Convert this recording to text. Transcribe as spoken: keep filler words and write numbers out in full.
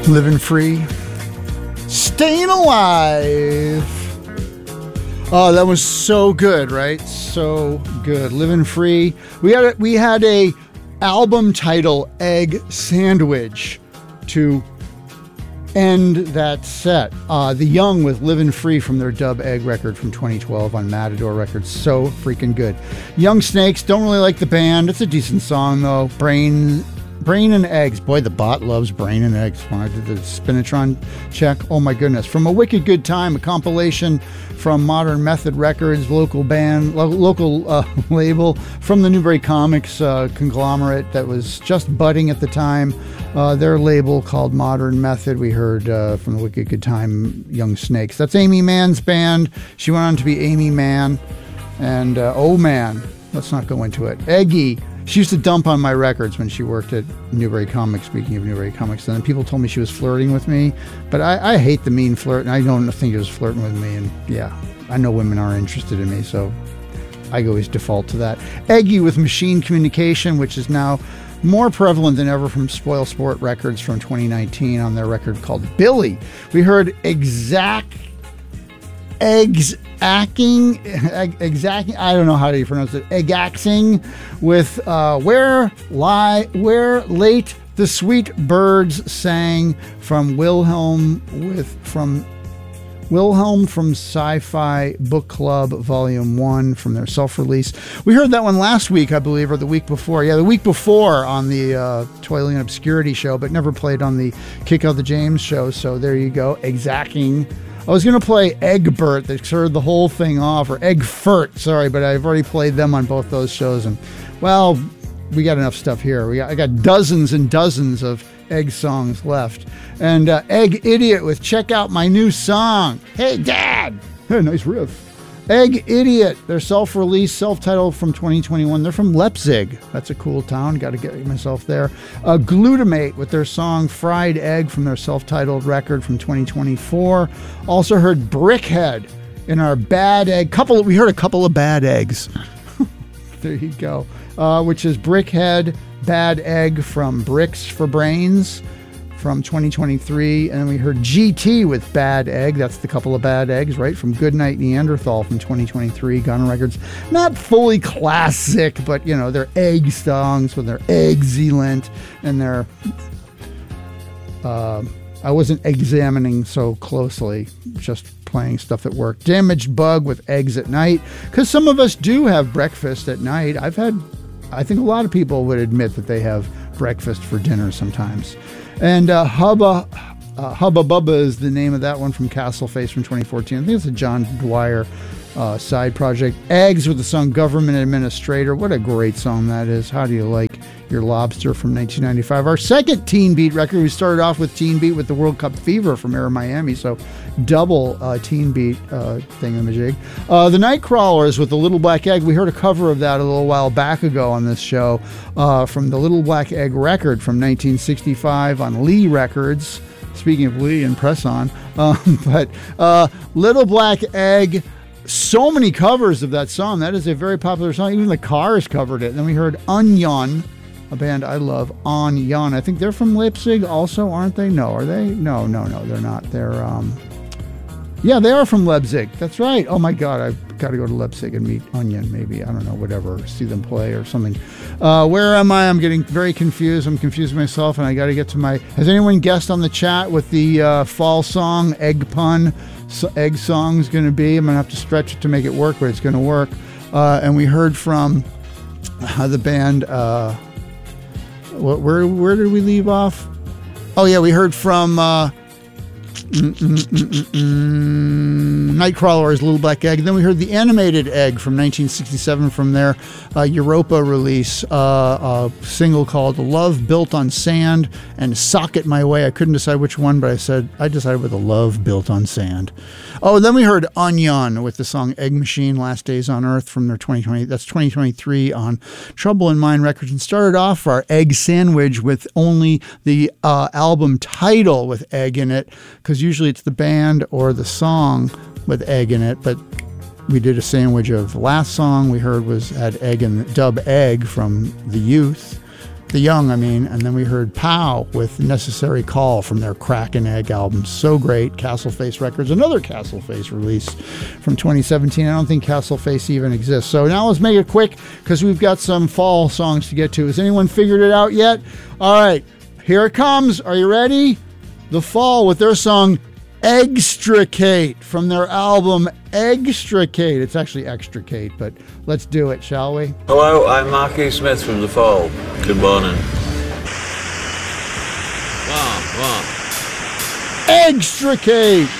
Living Free, Staying Alive. Oh, that was so good, right? So good. Living Free. We had a, we had a album title, Egg Sandwich, to end that set. Uh, The Young with Living Free from their Dub Egg record from twenty twelve on Matador Records. So freaking good. Young Snakes, don't really like the band. It's a decent song, though. Brain... Brain and Eggs. Boy, the bot loves Brain and Eggs. When I did the Spinatron check, oh my goodness. From A Wicked Good Time, a compilation from Modern Method Records, local band, lo- local uh, label, from the Newbury Comics uh, conglomerate that was just budding at the time. Uh, their label called Modern Method. We heard uh, from The Wicked Good Time, Young Snakes. That's Amy Mann's band. She went on to be Amy Mann. And, uh, oh man, let's not go into it. Eggy. She used to dump on my records when she worked at Newbury Comics, speaking of Newbury Comics. And then people told me she was flirting with me. But I, I hate the mean flirt, and I don't think she was flirting with me. And yeah, I know women aren't interested in me, so I always default to that. Eggy with Machine Communication, which is now more prevalent than ever from Spoil Sport Records from twenty nineteen on their record called Billy. We heard Exact... Eggs... Acking, exacting, I don't know how to pronounce it, Eggaxing with uh, Where Lie, Where Late the Sweet Birds Sang from Wilhelm with, from Wilhelm from Sci-Fi Book Club Volume one from their self-release. We heard that one last week, I believe, or the week before. Yeah, the week before on the uh, Toiling in Obscurity show, but never played on the Kick Out the James show, so there you go, Exacting. I was going to play Egbert that started the whole thing off, or Eggfurt, sorry, but I've already played them on both those shows. And, well, we got enough stuff here. We got, I got dozens and dozens of Egg songs left. And uh, Egg Idiot with Check Out My New Song. Hey, Dad! Hey, nice riff. Egg Idiot, their self-released, self-titled from twenty twenty-one. They're from Leipzig. That's a cool town. Got to get myself there. Uh, Glutamate with their song Fried Egg from their self-titled record from twenty twenty-four. Also heard Brickhead in our Bad Egg. Couple. We heard a couple of Bad Eggs. There you go. Uh, which is Brickhead, Bad Egg from Bricks for Brains from twenty twenty-three, and then we heard G T with Bad Egg. That's the couple of Bad Eggs, right? From Goodnight Neanderthal from twenty twenty-three, Gunner Records. Not fully classic, but, you know, they're egg songs with their excellent, and they're, uh, I wasn't examining so closely, just playing stuff that worked. Damaged Bug with Eggs at Night, because some of us do have breakfast at night. I've had, I think a lot of people would admit that they have breakfast for dinner sometimes. And uh, Hubba uh, Hubba Bubba is the name of that one from Castle Face from twenty fourteen. I think it's a John Dwyer uh, side project. Eggs with the song Government Administrator. What a great song that is. How do you like your lobster from nineteen ninety-five? Our second Teen Beat record. We started off with Teen Beat with the World Cup Fever from Air Miami. So double uh, Teen Beat uh, thingamajig. Uh, the Nightcrawlers with the Little Black Egg. We heard a cover of that a little while back ago on this show uh, from the Little Black Egg record from nineteen sixty-five on Lee Records. Speaking of Lee and Press On. Um, but uh, Little Black Egg, so many covers of that song. That is a very popular song. Even the Cars covered it. And then we heard Onion, a band I love, Onion. I think they're from Leipzig also, aren't they? No, are they? No, no, no, they're not. They're, um, yeah, they are from Leipzig. That's right. Oh my God, I've got to go to Leipzig and meet Onion, maybe. I don't know, whatever. See them play or something. Uh, where am I? I'm getting very confused. I'm confused myself, and I got to get to my... Has anyone guessed on the chat what the uh, fall song, Egg Pun, so egg song is going to be? I'm going to have to stretch it to make it work, but it's going to work. Uh, and we heard from uh, the band... Uh, what, where, where did we leave off? Oh, yeah, we heard from... Uh, Mm, mm, mm, mm, mm. Nightcrawler's Little Black Egg. Then we heard the Animated Egg from nineteen sixty-seven from their uh, Europa release, uh, a single called Love Built on Sand and Sock It My Way. I couldn't decide which one, but I said I decided with a Love Built on Sand. Oh, and then we heard Onion with the song Egg Machine, Last Days on Earth from their twenty twenty. That's twenty twenty-three on Trouble in Mind Records, and started off our Egg Sandwich with only the uh, album title with egg in it, because usually it's the band or the song with egg in it, but we did a sandwich of the last song we heard was had egg and Dub Egg from The Youth. the Young, I mean, and then we heard Pow with Necessary Call from their Crack and Egg album. So great. Castle Face Records, another Castle Face release from twenty seventeen. I don't think Castle Face even exists. So now let's make it quick because we've got some fall songs to get to. Has anyone figured it out yet? All right, here it comes. Are you ready? The Fall with their song Extricate from their album Extricate. It's actually Extricate, but let's do it, shall we? Hello, I'm Mark E. Smith from The Fall. Good morning. Extricate!